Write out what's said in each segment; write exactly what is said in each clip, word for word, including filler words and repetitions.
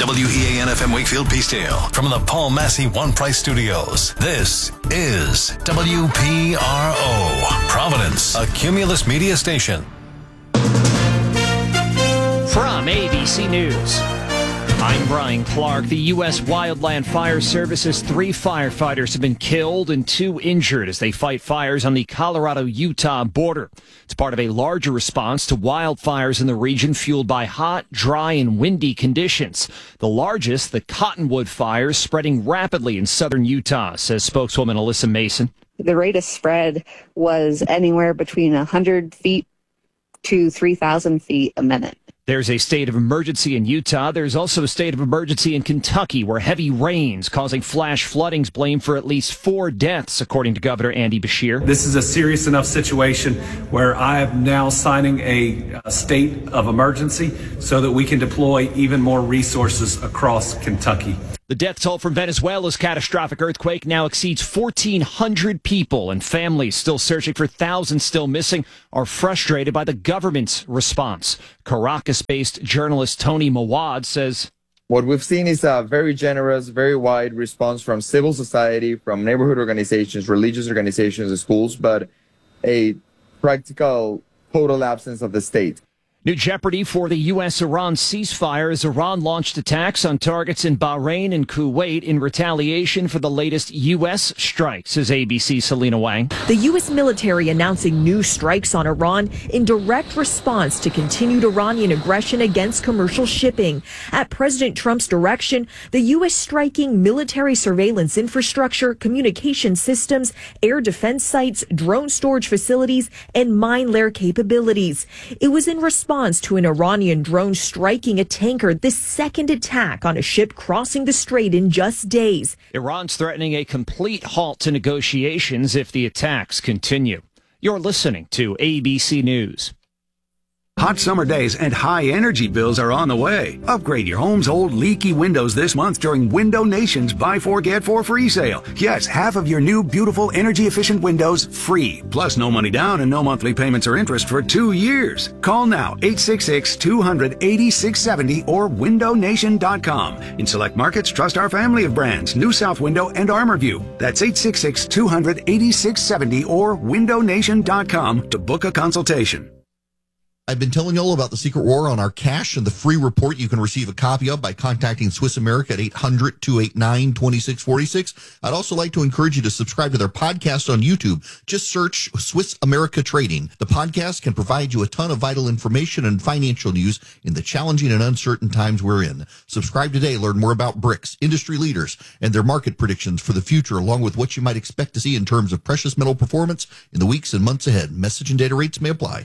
W E A N F M Wakefield Peacedale from the Paul Massey One Price Studios. This is W P R O, Providence, a Cumulus Media station. From A B C News, I'm Brian Clark. The U S Wildland Fire Service's three firefighters have been killed and two injured as they fight fires on the Colorado-Utah border. It's part of a larger response to wildfires in the region fueled by hot, dry, and windy conditions. The largest, the Cottonwood fires, spreading rapidly in southern Utah, says spokeswoman Alyssa Mason. The rate of spread was anywhere between one hundred feet to three thousand feet a minute. There's a state of emergency in Utah. There's also a state of emergency in Kentucky, where heavy rains causing flash flooding's blamed for at least four deaths, according to Governor Andy Beshear. This is a serious enough situation where I am now signing a, a state of emergency so that we can deploy even more resources across Kentucky. The death toll from Venezuela's catastrophic earthquake now exceeds fourteen hundred people, and families still searching for thousands still missing are frustrated by the government's response. Caracas-based journalist Tony Mawad says, what we've seen is a very generous, very wide response from civil society, from neighborhood organizations, religious organizations, and schools, but a practical total absence of the state. New jeopardy for the U S Iran ceasefire as Iran launched attacks on targets in Bahrain and Kuwait in retaliation for the latest U S strikes, says A B C's Selena Wang. The U S military announcing new strikes on Iran in direct response to continued Iranian aggression against commercial shipping. At President Trump's direction, the U S striking military surveillance infrastructure, communication systems, air defense sites, drone storage facilities, and mine layer capabilities. It was in response to an Iranian drone striking a tanker, the second attack on a ship crossing the strait in just days. Iran's threatening a complete halt to negotiations if the attacks continue. You're listening to A B C News. Hot summer days and high energy bills are on the way. Upgrade your home's old leaky windows this month during Window Nation's Buy Four Get Four free sale. Yes, half of your new beautiful energy efficient windows free. Plus no money down and no monthly payments or interest for two years. Call now eight six six, two hundred, eighty-six seventy or window nation dot com. In select markets, trust our family of brands, New South Window and ArmorView. That's eight six six, two hundred, eighty-six seventy or window nation dot com to book a consultation. I've been telling you all about the secret war on our cash and the free report you can receive a copy of by contacting Swiss America at eight hundred, two eight nine, two six four six. I'd also like to encourage you to subscribe to their podcast on YouTube. Just search Swiss America Trading. The podcast can provide you a ton of vital information and financial news in the challenging and uncertain times we're in. Subscribe today. Learn more about bricks, industry leaders, and their market predictions for the future, along with what you might expect to see in terms of precious metal performance in the weeks and months ahead. Message and data rates may apply.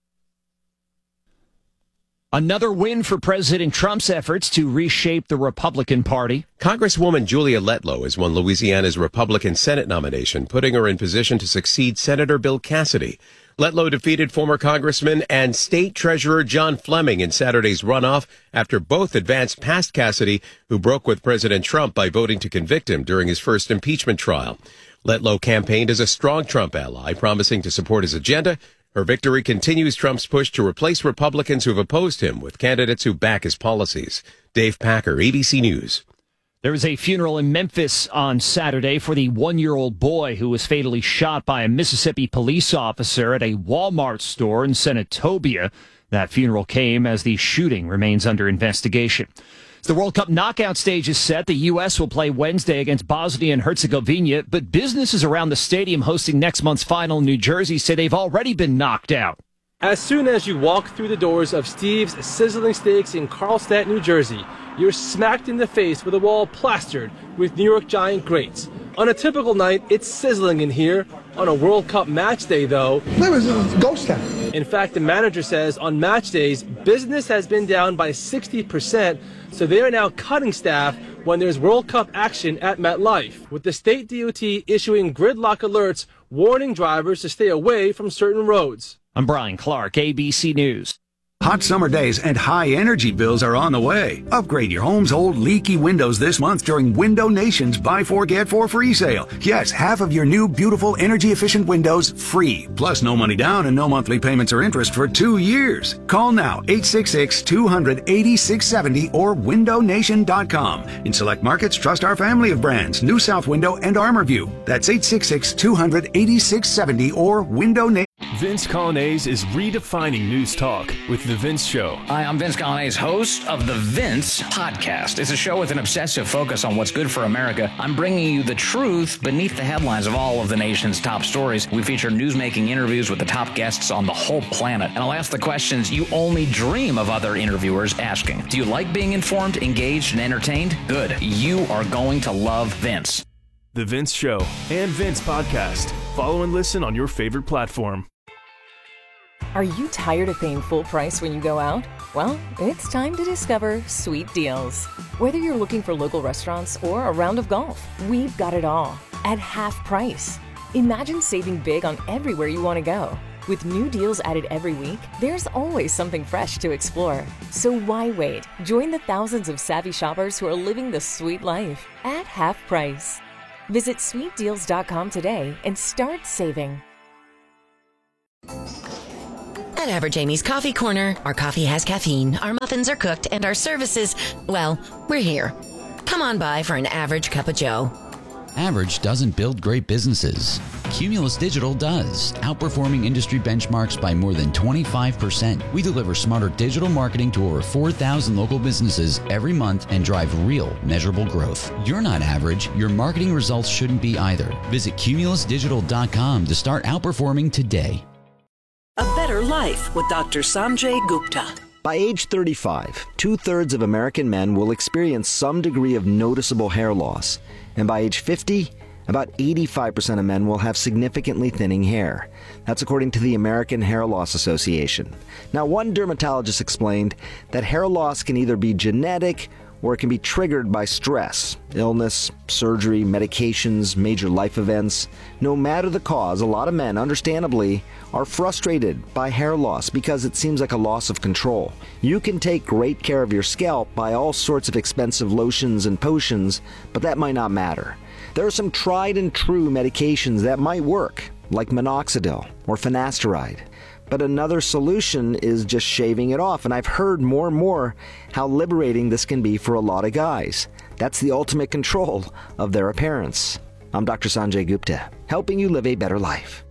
Another win for President Trump's efforts to reshape the Republican Party. Congresswoman Julia Letlow has won Louisiana's Republican Senate nomination, putting her in position to succeed Senator Bill Cassidy. Letlow defeated former Congressman and State Treasurer John Fleming in Saturday's runoff after both advanced past Cassidy, who broke with President Trump by voting to convict him during his first impeachment trial. Letlow campaigned as a strong Trump ally, promising to support his agenda. Her victory continues Trump's push to replace Republicans who've opposed him with candidates who back his policies. Dave Packer, A B C News. There was a funeral in Memphis on Saturday for the one-year-old boy who was fatally shot by a Mississippi police officer at a Walmart store in Senatobia. That funeral came as the shooting remains under investigation. The World Cup knockout stage is set. The U S will play Wednesday against Bosnia and Herzegovina, but businesses around the stadium hosting next month's final in New Jersey say they've already been knocked out. As soon as you walk through the doors of Steve's Sizzling Steaks in Carlstadt, New Jersey, you're smacked in the face with a wall plastered with New York Giant greats. On a typical night, it's sizzling in here. On a World Cup match day, though, there was a ghost town. In fact, the manager says on match days, business has been down by sixty percent, so they are now cutting staff when there's World Cup action at MetLife, with the state D O T issuing gridlock alerts warning drivers to stay away from certain roads. I'm Brian Clark, A B C News. Hot summer days and high energy bills are on the way. Upgrade your home's old leaky windows this month during Window Nation's Buy Four Get Four free sale. Yes, half of your new beautiful energy efficient windows free. Plus no money down and no monthly payments or interest for two years. Call now eight six six, two hundred, eighty-six seventy or window nation dot com. In select markets, trust our family of brands, New South Window and ArmorView. That's eight six six, two hundred, eighty-six seventy or window nation. Vince Colonnese is redefining news talk with The Vince Show. Hi, I'm Vince Colonnese, host of The Vince Podcast. It's a show with an obsessive focus on what's good for America. I'm bringing you the truth beneath the headlines of all of the nation's top stories. We feature newsmaking interviews with the top guests on the whole planet. And I'll ask the questions you only dream of other interviewers asking. Do you like being informed, engaged, and entertained? Good. You are going to love Vince. The Vince Show and Vince Podcast. Follow and listen on your favorite platform. Are you tired of paying full price when you go out? Well, it's time to discover Sweet Deals. Whether you're looking for local restaurants or a round of golf, we've got it all at half price. Imagine saving big on everywhere you want to go. With new deals added every week, there's always something fresh to explore. So why wait? Join the thousands of savvy shoppers who are living the sweet life at half price. Visit sweet deals dot com today and start saving. At Average Amy's Coffee Corner, our coffee has caffeine, our muffins are cooked, and our services, well, we're here. Come on by for an average cup of joe. Average doesn't build great businesses. Cumulus Digital does, outperforming industry benchmarks by more than twenty-five percent. We deliver smarter digital marketing to over four thousand local businesses every month and drive real, measurable growth. You're not average. Your marketing results shouldn't be either. Visit cumulus digital dot com to start outperforming today. A better life with Doctor Sanjay Gupta. By age thirty-five, two-thirds of American men will experience some degree of noticeable hair loss. And by age fifty, about eighty-five percent of men will have significantly thinning hair. That's according to the American Hair Loss Association. Now, one dermatologist explained that hair loss can either be genetic or it can be triggered by stress, illness, surgery, medications, major life events. No matter the cause, a lot of men, understandably, are frustrated by hair loss because it seems like a loss of control. You can take great care of your scalp by all sorts of expensive lotions and potions, but that might not matter. There are some tried and true medications that might work, like minoxidil or finasteride. But another solution is just shaving it off, and I've heard more and more how liberating this can be for a lot of guys. That's the ultimate control of their appearance. I'm Doctor Sanjay Gupta, helping you live a better life.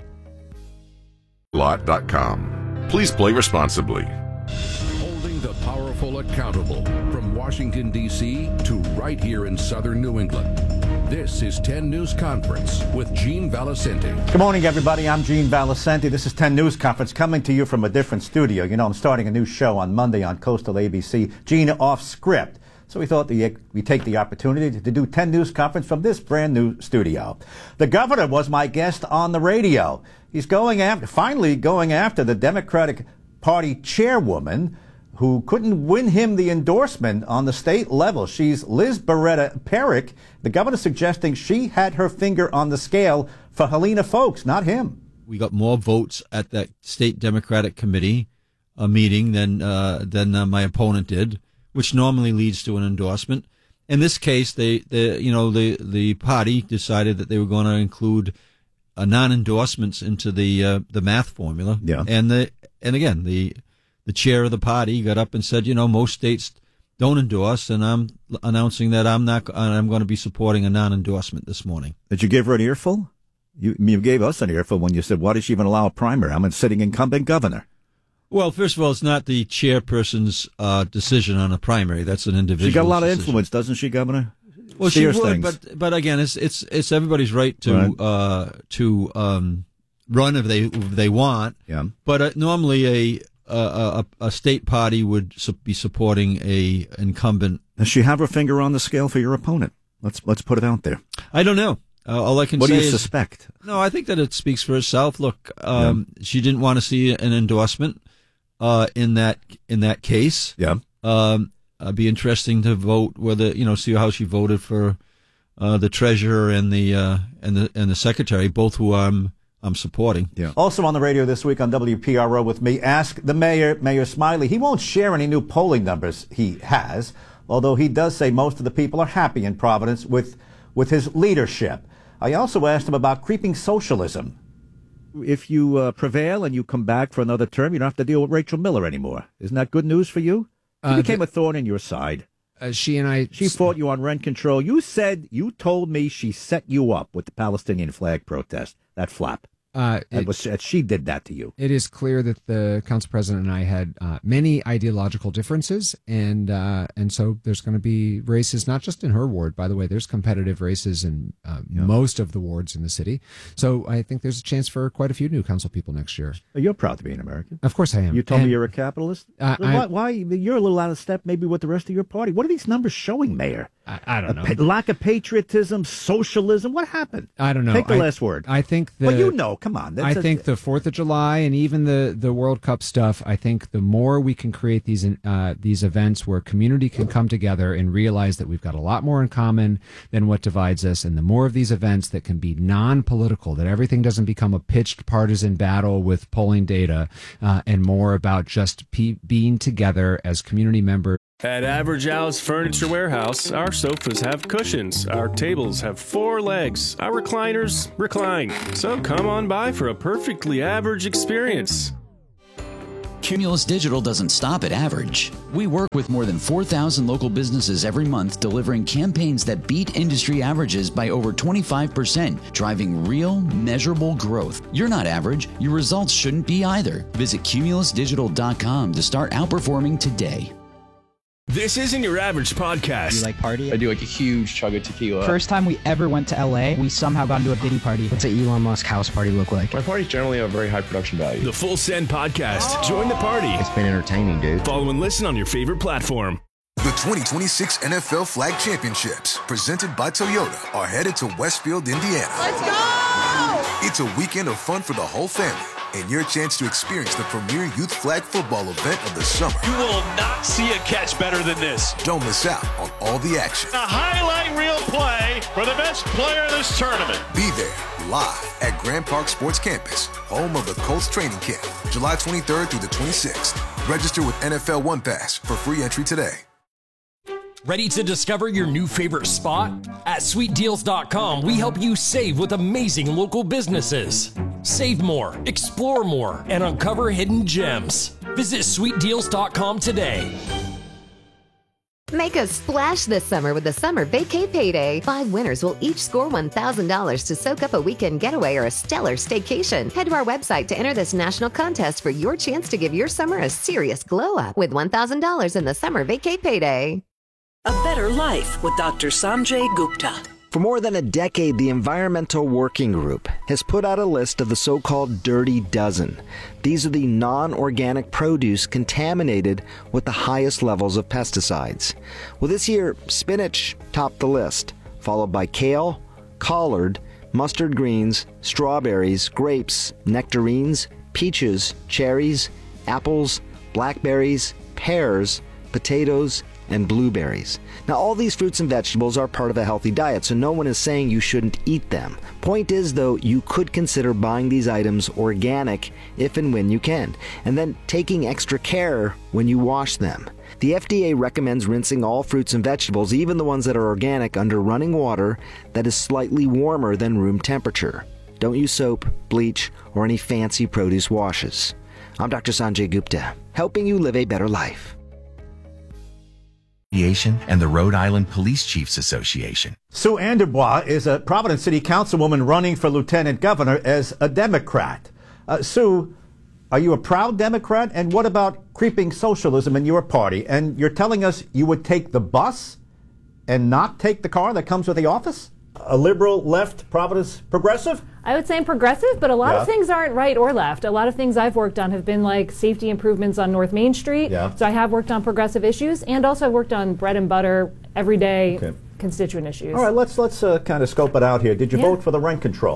lot dot com. Please play responsibly. Holding the powerful accountable from Washington, D C to right here in southern New England. This is ten News Conference with Gene Valicenti. Good morning, everybody. I'm Gene Valicenti. This is ten News Conference coming to you from a different studio. You know, I'm starting a new show on Monday on Coastal A B C, Gene Off Script. So we thought the, we take the opportunity to do ten News Conference from this brand new studio. The governor was my guest on the radio. He's going after, finally going after the Democratic Party chairwoman who couldn't win him the endorsement on the state level. She's Liz Beretta Perrick. The governor suggesting she had her finger on the scale for Helena Foulkes, not him. We got more votes at that state Democratic committee uh, meeting than uh, than uh, my opponent did, which normally leads to an endorsement. In this case, they, they you know, the the party decided that they were going to include uh, non-endorsements into the uh, the math formula. Yeah. And the and again the the chair of the party got up and said, you know, most states don't endorse, and I'm announcing that I'm not. I'm going to be supporting a non-endorsement this morning. Did you give her an earful? You you gave us an earful when you said, "Why does she even allow a primary? I'm a sitting incumbent governor." Well, first of all, it's not the chairperson's uh, decision on a primary. That's an individual. She got a lot decision. of influence, doesn't she, Governor? Well, Steers she would, things. but but again, it's it's it's everybody's right to Right. uh, to um, run if they if they want. Yeah. But uh, normally a, a a a state party would su- be supporting a incumbent. Does she have her finger on the scale for your opponent? Let's let's put it out there. I don't know. Uh, all I can What say do you is, suspect? No, I think that it speaks for itself. Look, um, she didn't want to see an endorsement uh, in that in that case. Yeah. Um, it'd be interesting to vote whether you know see how she voted for uh, the treasurer and the uh, and the and the secretary, both who I'm I'm supporting. Yeah. Also on the radio this week on W P R O with me, Ask the Mayor, Mayor Smiley. He won't share any new polling numbers he has, although he does say most of the people are happy in Providence with, with his leadership. I also asked him about creeping socialism. If you uh, prevail and you come back for another term, you don't have to deal with Rachel Miller anymore. Isn't that good news for you? She Uh, became the- a thorn in your side. Uh, she and I... She fought you on rent control. You said, you told me she set you up with the Palestinian flag protest, that flap. Uh, That it- was, that she did that to you. It is clear that the council president and I had uh, many ideological differences, and uh, and so there's going to be races, not just in her ward, by the way. There's competitive races in uh, most of the wards in the city. So I think there's a chance for quite a few new council people next year. You're proud to be an American. Of course I am. You told And- me you're a capitalist? Uh, why, I- why? You're a little out of step maybe with the rest of your party. What are these numbers showing, Mayor? I, I don't A know. pa- lack of patriotism, socialism. What happened? I don't know. Take the I- last word. I think the. Well, you know. Come on. I That's a- think the Fourth of July and even the, the World Cup stuff. I think the more we can create these uh, these events where community can come together and realize that we've got a lot more in common than what divides us, and the more of these events that can be non-political, that everything doesn't become a pitched partisan battle with polling data, uh, and more about just pe- being together as community members. At Average Al's Furniture Warehouse, our sofas have cushions, our tables have four legs, our recliners recline. So come on by for a perfectly average experience. Cumulus Digital doesn't stop at average. We work with more than four thousand local businesses every month, delivering campaigns that beat industry averages by over twenty-five percent, driving real, measurable growth. You're not average. Your results shouldn't be either. Visit cumulus digital dot com to start outperforming today. This isn't your average podcast. You like party? I do like a huge chug of tequila. First time we ever went to L A, we somehow got into a Diddy party. What's an Elon Musk house party look like? My parties generally have very high production value. The Full Send Podcast. Join the party. It's been entertaining, dude. Follow and listen on your favorite platform. The twenty twenty-six N F L Flag Championships, presented by Toyota, are headed to Westfield, Indiana. Let's go! It's a weekend of fun for the whole family, and your chance to experience the premier youth flag football event of the summer. You will not see a catch better than this. Don't miss out on all the action. A highlight reel play for the best player of this tournament. Be there, live at Grand Park Sports Campus, home of the Colts training camp, July twenty-third through the twenty-sixth. Register with N F L One Pass for free entry today. Ready to discover your new favorite spot? At sweet deals dot com, we help you save with amazing local businesses. Save more, explore more, and uncover hidden gems. Visit sweet deals dot com today. Make a splash this summer with the Summer Vacay Payday. Five winners will each score one thousand dollars to soak up a weekend getaway or a stellar staycation. Head to our website to enter this national contest for your chance to give your summer a serious glow up with one thousand dollars in the Summer Vacay Payday. A Better Life with Doctor Sanjay Gupta. For more than a decade, the Environmental Working Group has put out a list of the so-called Dirty Dozen. These are the non-organic produce contaminated with the highest levels of pesticides. Well, this year, spinach topped the list, followed by kale, collard, mustard greens, strawberries, grapes, nectarines, peaches, cherries, apples, blackberries, pears, potatoes, and blueberries. Now, all these fruits and vegetables are part of a healthy diet, so no one is saying you shouldn't eat them. Point is, though, you could consider buying these items organic if and when you can, and then taking extra care when you wash them. The F D A recommends rinsing all fruits and vegetables, even the ones that are organic, under running water that is slightly warmer than room temperature. Don't use soap, bleach, or any fancy produce washes. I'm Doctor Sanjay Gupta, helping you live a better life. And the Rhode Island Police Chiefs Association. Sue Anderbois is a Providence City Councilwoman running for Lieutenant Governor as a Democrat. Uh, Sue, are you a proud Democrat? And what about creeping socialism in your party? And you're telling us you would take the bus and not take the car that comes with the office? A liberal, left, Providence progressive? I would say I'm progressive, but a lot Yeah. of things aren't right or left. A lot of things I've worked on have been like safety improvements on North Main Street. Yeah. So I have worked on progressive issues, and also I've worked on bread and butter, everyday Okay. constituent issues. All right, let's let's uh, kind of scope it out here. Did you Yeah. vote for the rent control?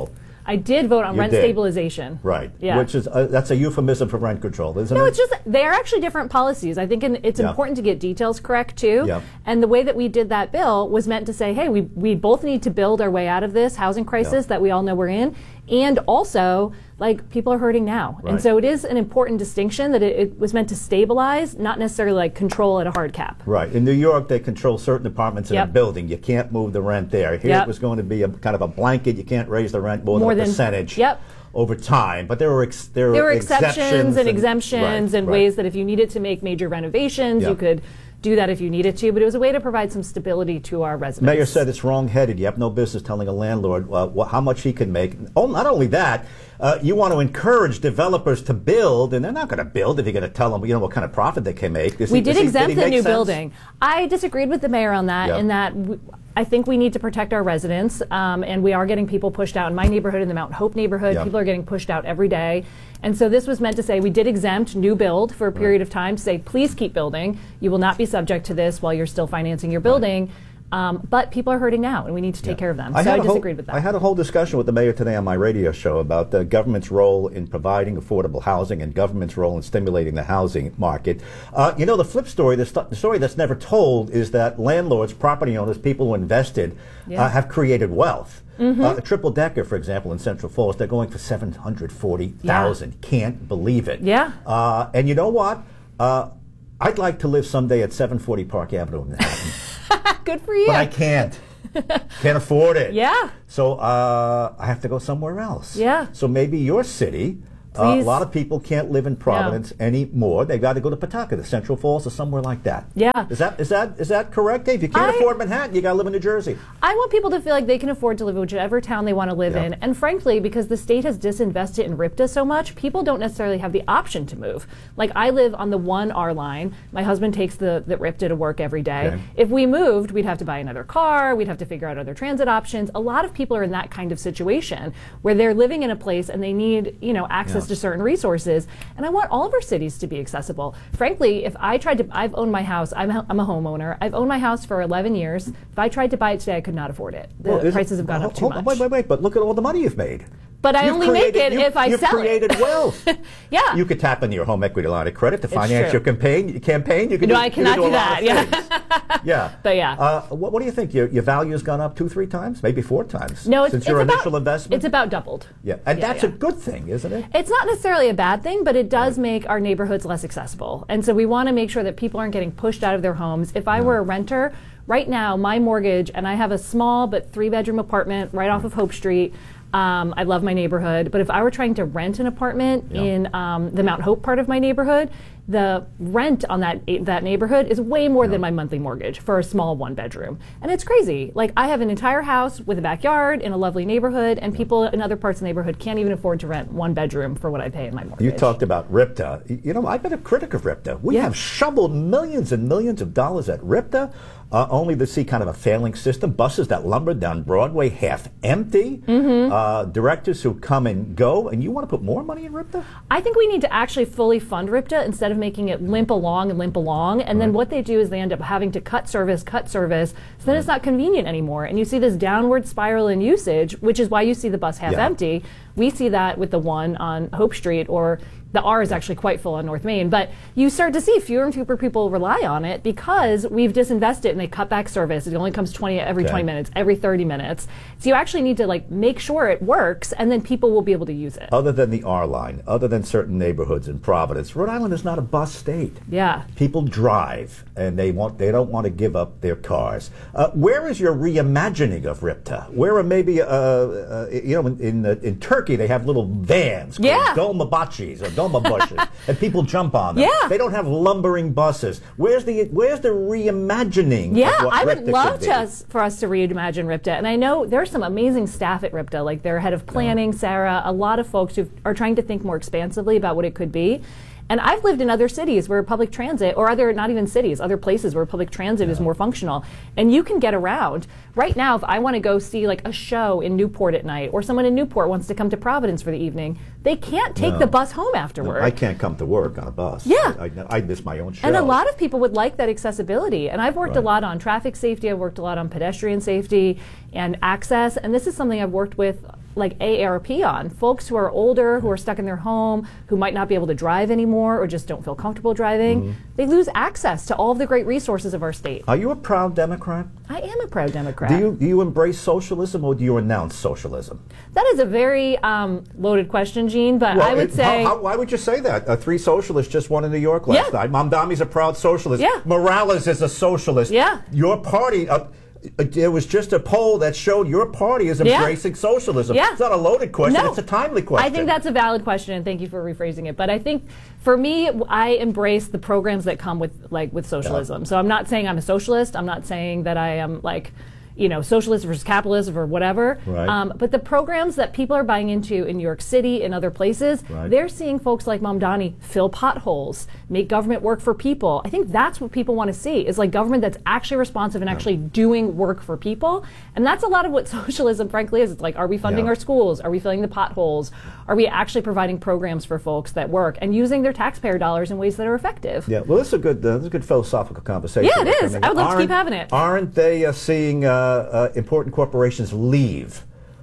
I did vote on You rent did. stabilization. Right. Yeah. Which is, uh, that's a euphemism for rent control, isn't No, it? it's just they are actually different policies. I think in, it's Yeah. important to get details correct too. Yeah. And the way that we did that bill was meant to say, hey, we we both need to build our way out of this housing crisis Yeah. that we all know we're in, and also like people are hurting now. Right. And so it is an important distinction that it, it was meant to stabilize, not necessarily like control at a hard cap. Right. In New York, they control certain apartments in Yep. a building. You can't move the rent there. Here Yep. it was going to be a kind of a blanket. You can't raise the rent more, More than a than- percentage yep. over time. But there were ex- there, There were exceptions, exceptions and exemptions right, and right. ways that if you needed to make major renovations, Yeah. you could do that if you needed to. But it was a way to provide some stability to our residents. Mayor said it's wrong-headed. You have no business telling a landlord uh, wh- how much he can make. Oh, not only that, uh, you want to encourage developers to build, and they're not going to build if you're going to tell them, you know, what kind of profit they can make. Does we he- did does he- exempt he the make new sense? building. I disagreed with the mayor on that, Yeah. in that w- I think we need to protect our residents, um, and we are getting people pushed out. In my neighborhood, in the Mount Hope neighborhood, Yeah. people are getting pushed out every day. And so this was meant to say we did exempt new build for a period of time to say, please keep building. You will not be subject to this while you're still financing your building. Um, but people are hurting now, and we need to take care of them. so I had a whole- disagreed with that. I had a whole discussion with the mayor today on my radio show about the government's role in providing affordable housing and government's role in stimulating the housing market. Uh, you know, the flip story, the, st- the story that's never told, is that landlords, property owners, people who invested, Yeah. uh, have created wealth. Mhm. Uh, a triple decker, for example, in Central Falls, they're going for seven hundred forty thousand. Yeah. Can't believe it. Yeah. Uh, and you know what? Uh, I'd like to live someday at seven forty Park Avenue in Manhattan. Good for you. But I can't. Can't afford it. Yeah. So uh, I have to go somewhere else. Yeah. So maybe your city. Uh, a Please. lot of people can't live in Providence anymore. They've got to go to Pawtucket, the Central Falls, or somewhere like that. Yeah. Is that is that is that correct, Dave? If you can't I- afford Manhattan, you got to live in New Jersey. I want people to feel like they can afford to live in whichever town they want to live Yeah. in. And frankly, because the state has disinvested in RIPTA so much, people don't necessarily have the option to move. Like I live on the one R line. My husband takes the, the RIPTA to work every day. Okay. If we moved, we'd have to buy another car. We'd have to figure out other transit options. A lot of people are in that kind of situation where they're living in a place and they need, you know, access Yeah. to certain resources. And I want all of our cities to be accessible. Frankly, if I tried to, I've owned my house. I'm a, I'm a homeowner. I've owned my house for eleven years. If I tried to buy it today, I could not afford it. The Well, isn't- prices have gone well, up too hold much. on, Wait, wait, wait. But look at all the money you've made. But I You've only make created- it you- if I you've sell it. created wealth. Yeah. You could tap into your home equity line of credit to It's finance true. your campaign. Campaign. You can No, do, I you can cannot do, a do lot that, of yeah. things. yeah. But yeah. Uh, what, what do you think? Your your value has gone up two, three times, maybe four times. No, it's, since it's your about, initial investment. It's about doubled. Yeah, and Yeah, that's yeah. a good thing, isn't it? It's not necessarily a bad thing, but it does make our neighborhoods less accessible. And so we want to make sure that people aren't getting pushed out of their homes. If I were a renter, right now, my mortgage, and I have a small but three bedroom apartment right off of Hope Street. Um, I love my neighborhood, but if I were trying to rent an apartment Yeah. in um, the Mount Hope part of my neighborhood, the rent on that that neighborhood is way more than my monthly mortgage for a small one bedroom, and it's crazy. Like I have an entire house with a backyard in a lovely neighborhood, and people in other parts of the neighborhood can't even afford to rent one bedroom for what I pay in my mortgage. You talked about RIPTA. Y- You know, I've been a critic of RIPTA. We Yeah. have shoveled millions and millions of dollars at RIPTA, uh, only to see kind of a failing system. Buses that lumber down Broadway half empty. Mm-hmm. Uh, directors who come and go. And you want to put more money in RIPTA? I think we need to actually fully fund RIPTA instead of making it limp along and limp along. And then what they do is they end up having to cut service, cut service. So then it's not convenient anymore. And you see this downward spiral in usage, which is why you see the bus half Yeah. empty. We see that with the one on Hope Street, or the R is actually quite full on North Main. But you start to see fewer and fewer people rely on it because we've disinvested and they cut back service. It only comes twenty every Okay. twenty minutes, every thirty minutes. So you actually need to like make sure it works, and then people will be able to use it. Other than the R line, other than certain neighborhoods in Providence, Rhode Island is not a bus state. Yeah. People drive, and they want they don't want to give up their cars. Uh, where is your reimagining of RIPTA? Where are maybe uh, uh, you know in in, uh, in Turkey they have little vans called Yeah. dolmabahces or dolmabushes, and people jump on them. Yeah. They don't have lumbering buses. Where's the where's the reimagining? Yeah, of what I would RIPTA love could be? to us, for us to reimagine RIPTA. And I know there's some amazing staff at RIPTA, like their head of planning, Sarah, a lot of folks who are trying to think more expansively about what it could be. And I've lived in other cities where public transit, or other, not even cities, other places where public transit is more functional. And you can get around. Right now, if I want to go see like a show in Newport at night, or someone in Newport wants to come to Providence for the evening, they can't take No. the bus home No, afterward. I can't come to work on a bus. Yeah. I, I, I miss my own show. And a lot of people would like that accessibility. And I've worked a Right. lot on traffic safety, I've worked a lot on pedestrian safety and access. And this is something I've worked with like A A R P on. Folks who are older, who are stuck in their home, who might not be able to drive anymore or just don't feel comfortable driving, mm-hmm. they lose access to all of the great resources of our state. Are you a proud Democrat? I am a proud Democrat. Do you, do you embrace socialism or do you renounce socialism? That is a very um, loaded question, Gene, but well, I would it, say... How, how, why would you say that? Uh, three socialists just won in New York last yeah. night. Mamdani's a proud socialist. Yeah. Morales is a socialist. Yeah. Your party... Uh, There was just a poll that showed your party is embracing yeah. socialism. Yeah. It's not a loaded question, no. it's a timely question. I think that's a valid question, and thank you for rephrasing it. But I think, for me, I embrace the programs that come with, like, with socialism. Yeah. So I'm not saying I'm a socialist. I'm not saying that I am, like, you know, socialist versus capitalist or whatever. Right. Um, but the programs that people are buying into in New York City and other places, right. they're seeing folks like Mamdani fill potholes, make government work for people. I think that's what people want to see, is like government that's actually responsive and actually yeah. doing work for people. And that's a lot of what socialism, frankly, is. It's like, are we funding yeah. our schools? Are we filling the potholes? Are we actually providing programs for folks that work and using their taxpayer dollars in ways that are effective? Yeah, well, this is a good, uh, this is a good philosophical conversation. Yeah, it is. I would love to keep having it. Aren't they uh, seeing uh, uh, important corporations leave?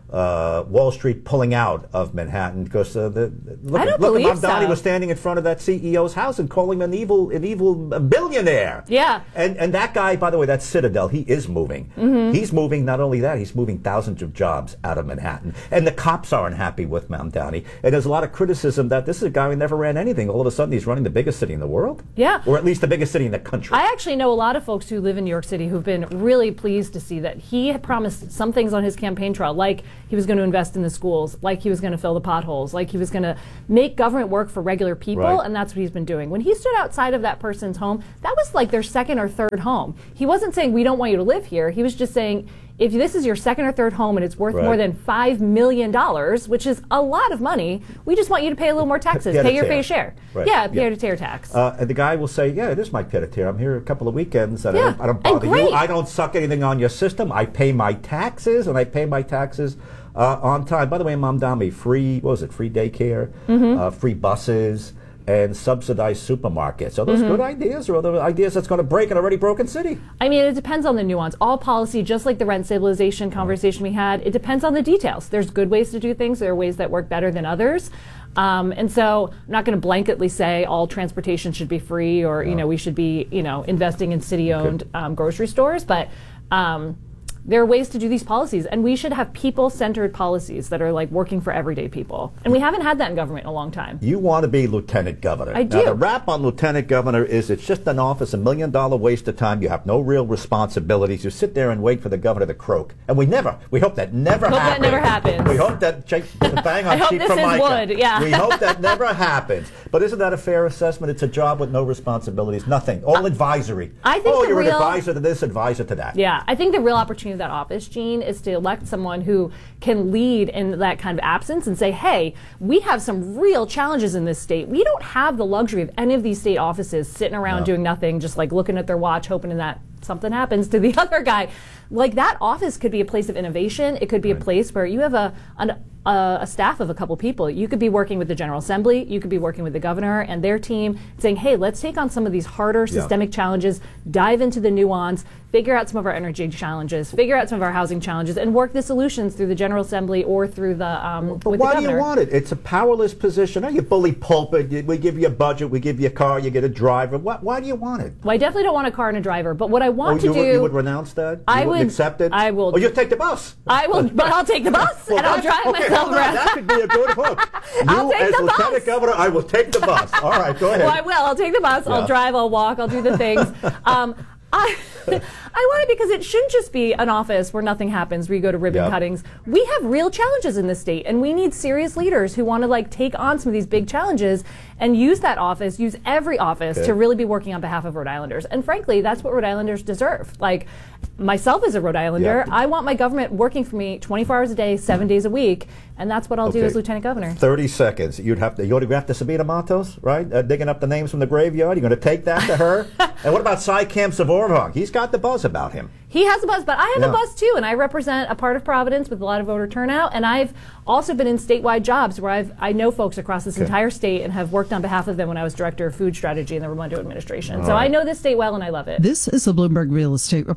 Uh, Wall Street pulling out of Manhattan because uh, the look, I don't look believe at Mamdani so. was standing in front of that C E O's house and calling him an evil, an evil billionaire. Yeah. And and that guy, by the way, that Citadel, he is moving. Mm-hmm. He's moving. Not only that, he's moving thousands of jobs out of Manhattan. And the cops aren't happy with Mamdani. And there's a lot of criticism that this is a guy who never ran anything. All of a sudden, he's running the biggest city in the world. Yeah. Or at least the biggest city in the country. I actually know a lot of folks who live in New York City who've been really pleased to see that he had promised some things on his campaign trail, like he was going to invest in the schools, like he was going to fill the potholes, like he was going to make government work for regular people, right. and that's what he's been doing. When he stood outside of that person's home, that was like their second or third home. He wasn't saying, we don't want you to live here. He was just saying, if this is your second or third home and it's worth right. more than five million dollars, which is a lot of money, we just want you to pay a little more taxes. Pay your fair share. Right. Yeah, pay your fair tax. Uh, and the guy will say, yeah, it is my pied-à-terre. I'm here a couple of weekends, and yeah. I don't, I don't bother and you. I don't suck anything on your system. I pay my taxes, and I pay my taxes uh, on time. By the way, Mamdani, free, what was it, free daycare, mm-hmm. uh, free buses, and subsidized supermarkets. Are those mm-hmm. good ideas, or are those ideas that's going to break an already broken city? I mean, it depends on the nuance. All policy, just like the rent stabilization conversation we had, it depends on the details. There's good ways to do things. There are ways that work better than others. Um, and so I'm not going to blanketly say all transportation should be free or, no. you know, we should be, you know, investing in city-owned okay. um, grocery stores. But um, there are ways to do these policies, and we should have people-centered policies that are like working for everyday people. And we haven't had that in government in a long time. You want to be lieutenant governor. I do. Now, the rap on lieutenant governor is it's just an office, a million-dollar waste of time. You have no real responsibilities. You sit there and wait for the governor to croak. And we never, we hope that never hope happens. that never happens. We hope that, bang on I hope cheap this for is Micah. wood, yeah. We hope that never happens. But isn't that a fair assessment? It's a job with no responsibilities, nothing, all uh, advisory. I think oh, the you're real, an advisor to this, advisor to that. Yeah, I think the real opportunity of that office, Gene, is to elect someone who can lead in that kind of absence and say, hey, we have some real challenges in this state. We don't have the luxury of any of these state offices sitting around no. doing nothing, just like looking at their watch, hoping that something happens to the other guy. Like, that office could be a place of innovation. It could be right. a place where you have a an, a, a staff of a couple people. You could be working with the General Assembly. You could be working with the governor and their team, saying, hey, let's take on some of these harder systemic yeah. challenges, dive into the nuance, figure out some of our energy challenges, figure out some of our housing challenges, and work the solutions through the General Assembly or through the um, But with why the do you want it? It's a powerless position. Oh, you bully pulpit. We give you a budget. We give you a car. You get a driver. Why, why do you want it? Well, I definitely don't want a car and a driver. But what I want oh, to you do, would, you would renounce that. You I would accept it. I will. Oh, you'll take the bus. I will, but I'll take the bus well, and I'll drive okay, myself around. That could be a good hook. I'll you, take as the lieutenant bus. governor, I will take the bus. All right, go ahead. Well, I will. I'll take the bus. Yeah. I'll drive. I'll walk. I'll do the things. Um, I, I want it because it shouldn't just be an office where nothing happens, where you go to ribbon yep. cuttings. We have real challenges in this state, and we need serious leaders who want to like take on some of these big challenges and use that office, use every office okay. to really be working on behalf of Rhode Islanders. And frankly, that's what Rhode Islanders deserve. Like, myself as a Rhode Islander, yep. I want my government working for me twenty-four hours a day, seven days a week, and that's what I'll okay. do as lieutenant governor. Thirty seconds. You'd have to. You would have to Sabina Matos, right? Uh, digging up the names from the graveyard. You're going to take that to her. And what about Cy Camp Savorhog? He's got the buzz about him. He has a buzz, but I have yeah. a buzz too, and I represent a part of Providence with a lot of voter turnout, and I've also been in statewide jobs where I've I know folks across this okay. entire state and have worked on behalf of them when I was director of food strategy in the Raimondo administration. All so right. I know this state well, and I love it. This is the Bloomberg Real Estate Report, brought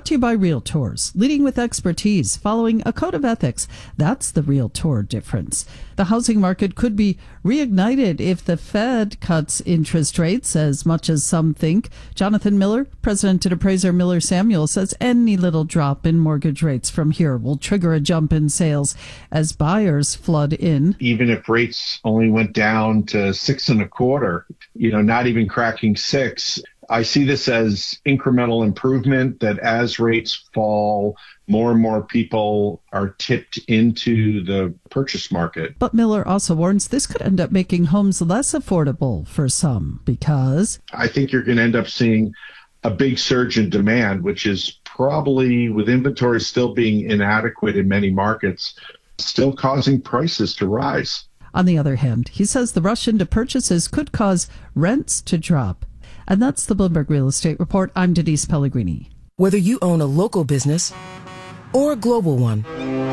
Brought to you by Realtors, leading with expertise, following a code of ethics. That's the Realtor difference. The housing market could be reignited if the Fed cuts interest rates as much as some think. Jonathan Miller, president at appraiser Miller Samuel, says any little drop in mortgage rates from here will trigger a jump in sales as buyers flood in. Even if rates only went down to six and a quarter, you know, not even cracking six, I see this as incremental improvement, that as rates fall, more and more people are tipped into the purchase market. But Miller also warns this could end up making homes less affordable for some because I think you're going to end up seeing a big surge in demand, which is probably, with inventory still being inadequate in many markets, still causing prices to rise. On the other hand, he says the rush into purchases could cause rents to drop. And that's the Bloomberg Real Estate Report. I'm Denise Pellegrini. Whether you own a local business or a global one,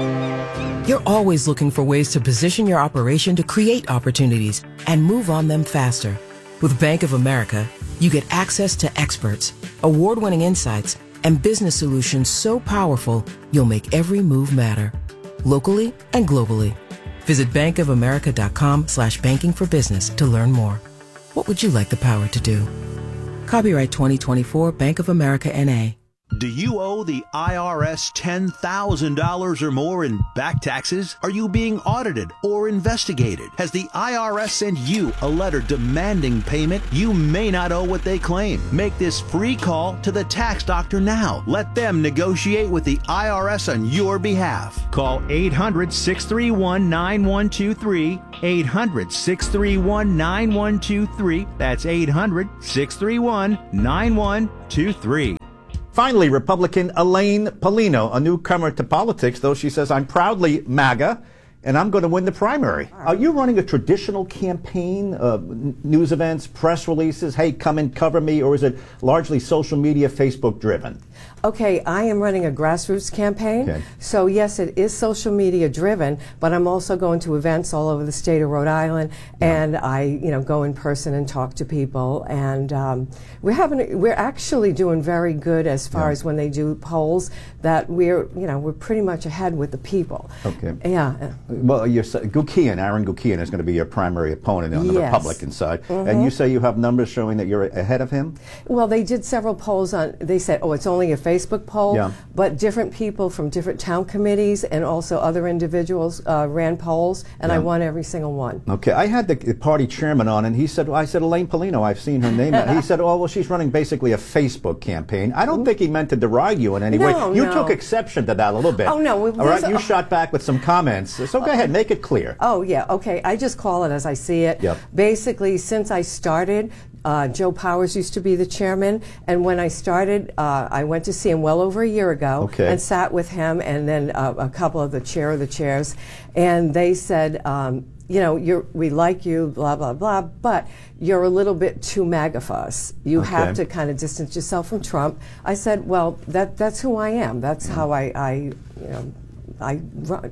you're always looking for ways to position your operation to create opportunities and move on them faster. With Bank of America, you get access to experts, award-winning insights, and business solutions so powerful, you'll make every move matter, locally and globally. Visit bankofamerica.com slash banking for business to learn more. What would you like the power to do? Copyright twenty twenty-four Bank of America N A. Do you owe the I R S ten thousand dollars or more in back taxes? Are you being audited or investigated? Has the I R S sent you a letter demanding payment? You may not owe what they claim. Make this free call to the tax doctor now. Let them negotiate with the I R S on your behalf. Call eight hundred, six three one, nine one two three, eight hundred, six three one, nine one two three. That's eight hundred, six three one, nine one two three. Finally, Republican Elaine Paulino, a newcomer to politics, though she says, I'm proudly MAGA, and I'm going to win the primary. Right. Are you running a traditional campaign, uh, news events, press releases, hey, come and cover me, or is it largely social media, Facebook driven? Okay, I am running a grassroots campaign. Okay. So yes, it is social media driven, but I'm also going to events all over the state of Rhode Island, yeah. and I, you know, go in person and talk to people. And um, we're having, we're actually doing very good as far yeah. as when they do polls. That we're, you know, we're pretty much ahead with the people. Okay. Yeah. Well, you're, Gukian, Aaron Gukian is going to be your primary opponent on the yes. Republican side, mm-hmm. and you say you have numbers showing that you're ahead of him. Well, they did several polls on. They said, oh, it's only a Facebook poll, yeah. but different people from different town committees and also other individuals uh, ran polls, and yeah. I won every single one. Okay, I had the party chairman on, and he said, well, I said, Elaine Paulino, I've seen her name. He said, oh, well, she's running basically a Facebook campaign. I don't think he meant to deride you in any no, way. You no. took exception to that a little bit. Oh, no. All right, you shot back with some comments. So go ahead, make it clear. Oh, yeah, okay. I just call it as I see it. Yep. Basically, since I started, Uh, Joe Powers used to be the chairman, and when I started, uh, I went to see him well over a year ago okay. and sat with him and then uh, a couple of the chair of the chairs, and they said, um, you know, you're, we like you, blah, blah, blah, but you're a little bit too MAGA for us. You okay. have to kind of distance yourself from Trump. I said, well, that that's who I am. That's mm. how I, I, you know, I run.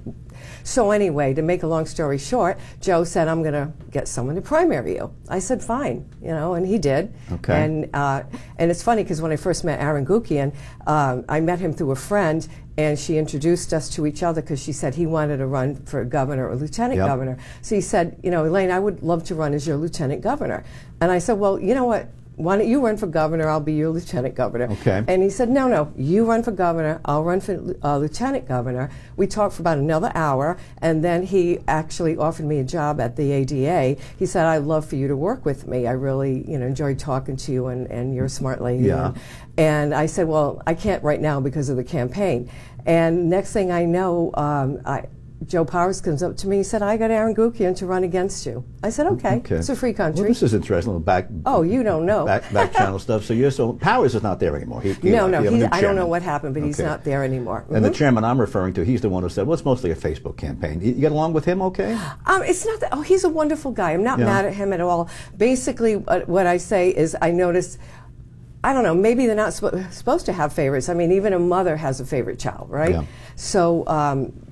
So anyway, to make a long story short, Joe said, I'm going to get someone to primary you. I said, fine, you know, and he did. Okay. And uh, and it's funny because when I first met Aaron Gukian, um, I met him through a friend, and she introduced us to each other because she said he wanted to run for governor or lieutenant yep. governor. So he said, you know, Elaine, I would love to run as your lieutenant governor. And I said, well, you know what? Why don't you run for governor? I'll be your lieutenant governor. Okay. And he said, no, no, you run for governor. I'll run for uh, lieutenant governor. We talked for about another hour, and then he actually offered me a job at the A D A. He said, I'd love for you to work with me. I really, you know, enjoyed talking to you, and, and you're a smart lady. Yeah. And, and I said, well, I can't right now because of the campaign. And next thing I know, um, I. Joe Powers comes up to me and said, I got Aaron Gukian to run against you. I said, okay, okay. it's a free country. Well, this is interesting. Little back, oh, you don't know. Back, back channel stuff. So you're so Powers is not there anymore. He, he no, left. no, he's, I don't know what happened, but okay. he's not there anymore. And mm-hmm. the chairman I'm referring to, he's the one who said, well, it's mostly a Facebook campaign. You get along with him okay? Um, it's not that, oh, he's a wonderful guy. I'm not yeah. mad at him at all. Basically, what, what I say is I noticed, I don't know, maybe they're not sp- supposed to have favorites. I mean, even a mother has a favorite child, right? Yeah. So, um,